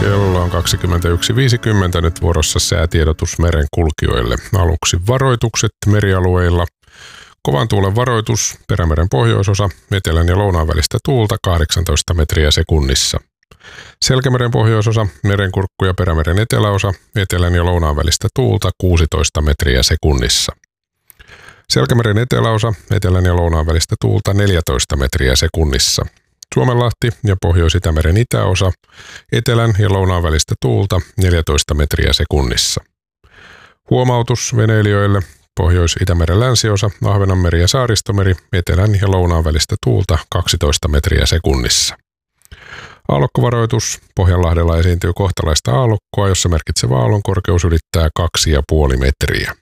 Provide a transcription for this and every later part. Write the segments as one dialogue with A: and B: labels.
A: Kello on 21.50 nyt vuorossa säätiedotus merenkulkijoille. Aluksi varoitukset merialueilla. Kovan tuulen varoitus, Perämeren pohjoisosa, etelän ja lounaan välistä tuulta 18 metriä sekunnissa. Selkämeren pohjoisosa, Merenkurkku ja Perämeren eteläosa, etelän ja lounaan välistä tuulta 16 metriä sekunnissa. Selkämeren eteläosa, etelän ja lounaan välistä tuulta 14 metriä sekunnissa. Suomenlahti ja Pohjois-Itämeren itäosa, etelän ja lounaan välistä tuulta 14 metriä sekunnissa. Huomautus veneilijöille, Pohjois-Itämeren länsiosa, Ahvenanmeri ja Saaristomeri, etelän ja lounaan välistä tuulta 12 metriä sekunnissa. Aallokkovaroitus, Pohjanlahdella esiintyy kohtalaista aallokkoa, jossa merkitsevä aallon korkeus ylittää 2,5 metriä.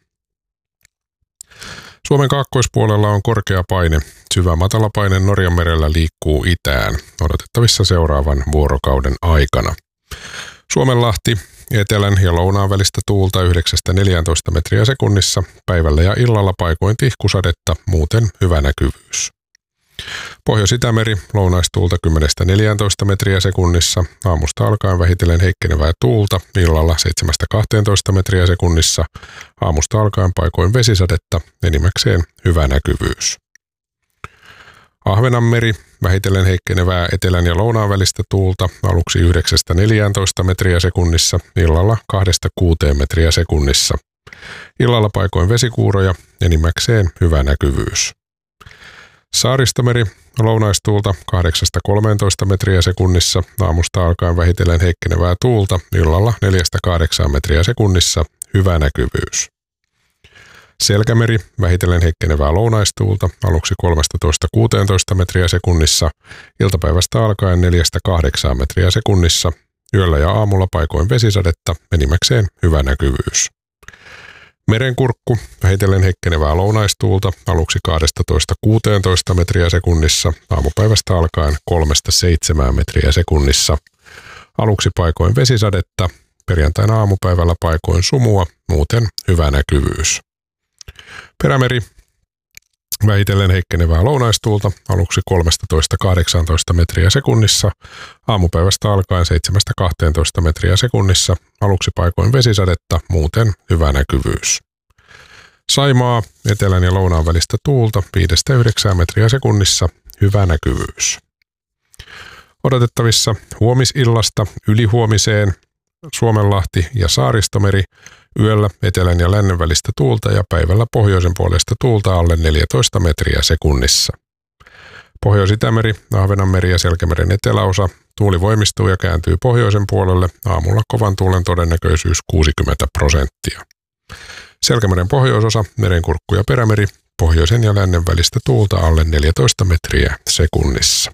A: Suomen kaakkoispuolella on korkea paine. Syvä matalapaine Norjanmerellä liikkuu itään, odotettavissa seuraavan vuorokauden aikana. Suomenlahti, etelän ja lounaan välistä tuulta 9-14 metriä sekunnissa, päivällä ja illalla paikoin tihkusadetta, muuten hyvä näkyvyys. Pohjois-Itämeri, lounaistuulta 10-14 metriä sekunnissa, aamusta alkaen vähitellen heikkenevää tuulta, illalla 7-12 metriä sekunnissa, aamusta alkaen paikoin vesisadetta, enimmäkseen hyvä näkyvyys. Ahvenanmeri, vähitellen heikkenevää etelän ja lounaan välistä tuulta, aluksi 9-14 metriä sekunnissa, illalla 2-6 metriä sekunnissa. Illalla paikoin vesikuuroja, enimmäkseen hyvä näkyvyys. Saaristomeri, lounaistuulta 8-13 metriä sekunnissa, aamusta alkaen vähitellen heikkenevää tuulta, illalla 4-8 metriä sekunnissa, hyvä näkyvyys. Selkämeri, vähitellen heikkenevää lounaistuulta, aluksi 13-16 metriä sekunnissa, iltapäivästä alkaen 4-8 metriä sekunnissa, yöllä ja aamulla paikoin vesisadetta, enimmäkseen hyvä näkyvyys. Merenkurkku, vähitellen heikkenevää lounaistuulta, aluksi 12-16 metriä sekunnissa, aamupäivästä alkaen 3-7 metriä sekunnissa. Aluksi paikoin vesisadetta, perjantaina aamupäivällä paikoin sumua, muuten hyvä näkyvyys. Perämeri, vähitellen heikkenevää lounaistuulta, aluksi 13-18 metriä sekunnissa, aamupäivästä alkaen 7-12 metriä sekunnissa, aluksi paikoin vesisadetta, muuten hyvä näkyvyys. Saimaa, etelän ja lounaan välistä tuulta 5-9 metriä sekunnissa, hyvä näkyvyys. Odotettavissa huomisillasta ylihuomiseen Suomenlahti ja Saaristomeri, yöllä etelän ja lännen välistä tuulta ja päivällä pohjoisen puolesta tuulta alle 14 metriä sekunnissa. Pohjois-Itämeri, Ahvenanmeri ja Selkämeren eteläosa, tuuli voimistuu ja kääntyy pohjoisen puolelle, aamulla kovan tuulen todennäköisyys 60%. Selkämeren pohjoisosa, Merenkurkku ja Perämeri, pohjoisen ja lännen välistä tuulta alle 14 metriä sekunnissa.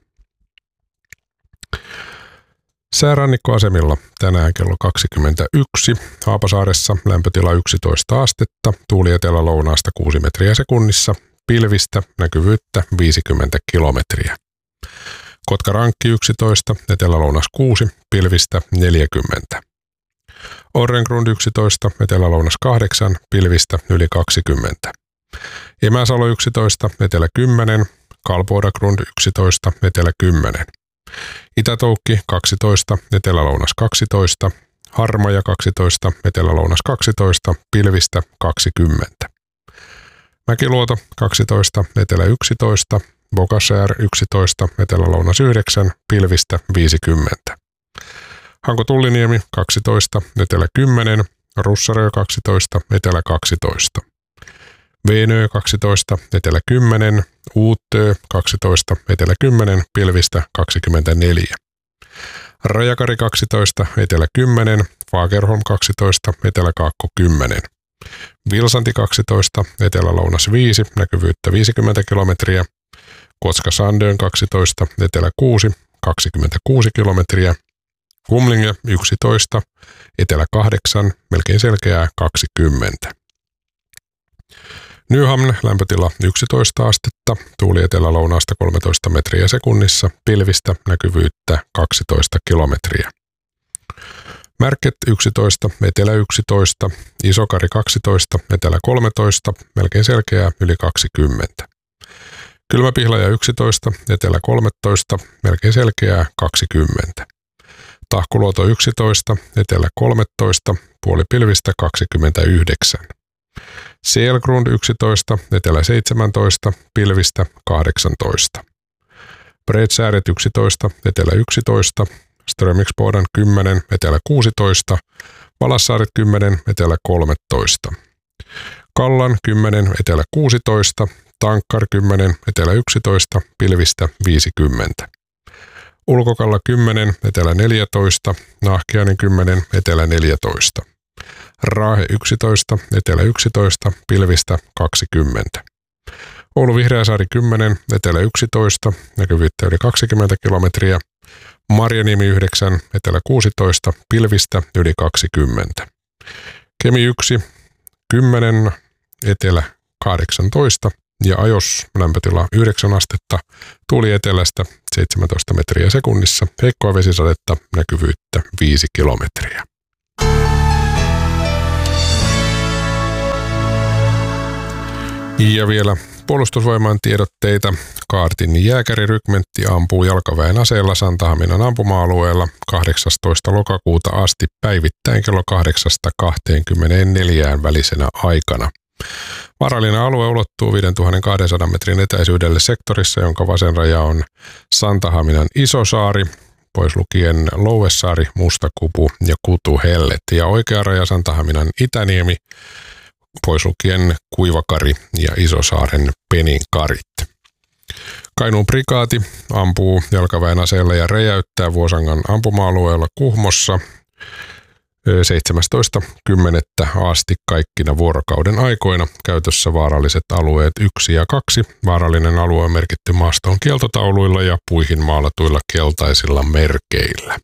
A: Säärannikkoasemilla tänään kello 21. Haapasaaressa lämpötila 11 astetta, tuuli etelä-lounaasta 6 metriä sekunnissa, pilvistä, näkyvyyttä 50 kilometriä. Kotkarankki 11, etelä-lounas 6, pilvistä 40. Orrengrund 11, etelä-lounas 8, pilvistä yli 20. Emäsalo 11, etelä 10, Kalpodagrund 11, etelä 10. Itätoukki 12, etelä-lounas 12, Harmaja 12, etelä-lounas 12, pilvistä 20. Mäkiluoto 12, etelä 11, Bokassär 11, etelä-lounas 9, pilvistä 50. Hanko-Tulliniemi 12, etelä 10, Russarö 12, etelä 12. Veenö 12, etelä 10, Uuttö 12, etelä 10, pilvistä 24. Rajakari 12, etelä 10, Fagerholm 12, etelä-kaakko 10. Vilsanti 12, etelä-lounas 5, näkyvyyttä 50 kilometriä. Kotka-Sandön 12, etelä 6, 26 kilometriä. Kumlinge 11, etelä 8, melkein selkeää 20. Nyhamn lämpötila 11 astetta, tuuli etelä-lounaasta 13 metriä sekunnissa, pilvistä näkyvyyttä 12 kilometriä. Märket 11, etelä 11, Isokari 12, etelä 13, melkein selkeää yli 20. Kylmäpihlaja 11, etelä 13, melkein selkeää 20. Tahkuluoto 11, etelä 13, puolipilvistä 29. Selgrund 11, etelä 17, pilvistä 18. Bredsääret 11, etelä 11, Strömingsboden 10, etelä 16, Valassaaret 10, etelä 13. Kallan 10, etelä 16, Tankkar 10, etelä 11, pilvistä 50. Ulkokalla 10, etelä 14, Nahkiainen 10, etelä 14. Raahe 11, etelä 11, pilvistä 20. Oulu Vihreäsaari 10, etelä 11, näkyvyyttä yli 20 kilometriä. Marjaniemi 9, etelä 16, pilvistä yli 20. Kemi 1, 10, etelä 18 ja Ajos lämpötila 9 astetta, tuuli etelästä 17 metriä sekunnissa, heikkoa vesisadetta, näkyvyyttä 5 kilometriä. Ja vielä puolustusvoiman tiedotteita. Kaartin jääkärirykmentti ampuu jalkaväen aseella Santahaminan ampuma-alueella 18. lokakuuta asti päivittäin kello 8-24 välisenä aikana. Vaarallinen alue ulottuu 5200 metrin etäisyydelle sektorissa, jonka vasen raja on Santahaminan Isosaari, pois lukien Louesaari, Mustakupu ja Kutuhellet, ja oikea raja Santahaminan Itäniemi, pois lukien Kuivakari ja Isosaaren Peninkarit. Kainuun prikaati ampuu jalkaväen aseella ja räjäyttää Vuosangan ampuma-alueella Kuhmossa 17.10. asti kaikkina vuorokauden aikoina. Käytössä vaaralliset alueet 1 ja 2. Vaarallinen alue on merkitty maastoon kieltotauluilla ja puihin maalatuilla keltaisilla merkeillä.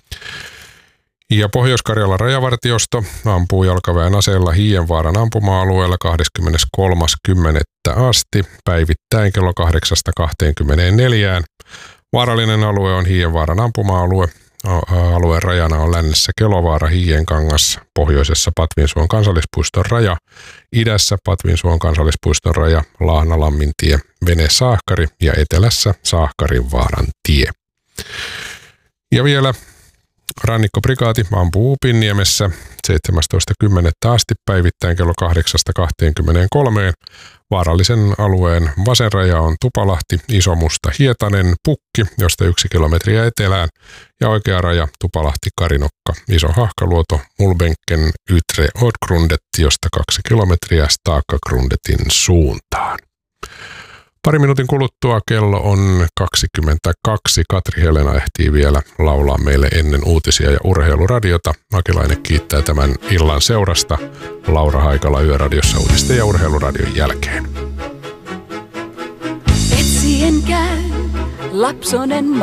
A: Ja Pohjois-Karjalan rajavartiosto ampuu jalkaväen aseella Hiienvaaran ampuma-alueella 23.10. asti päivittäin kello 8-24. Vaarallinen alue on Hiienvaaran ampuma-alue. Alueen rajana on lännessä Kelovaara, Hiienkangas, pohjoisessa Patvinsuon kansallispuiston raja, idässä Patvinsuon kansallispuiston raja, Laahnalammintie, Vene-Saahkari ja etelässä Saahkarinvaaran tie. Ja vielä rannikkoprikaati ampuu Upinniemessä 17.10. asti päivittäin kello 8-23. Vaarallisen alueen vasen raja on Tupalahti, Isomusta, Hietanen, Pukki, josta 1 kilometriä etelään, ja oikea raja Tupalahti, Karinokka, Iso Hahkaluoto, Mulbenken, Ytre, Odgrundet, josta 2 kilometriä Staakagrundetin suuntaan. Pari minuutin kuluttua kello on 22. Katri Helena ehtii vielä laulaa meille ennen uutisia ja urheiluradiota. Akilainen kiittää tämän illan seurasta. Laura Haikala Yöradiossa uutisten ja urheiluradion jälkeen.
B: Etsien käy lapsonen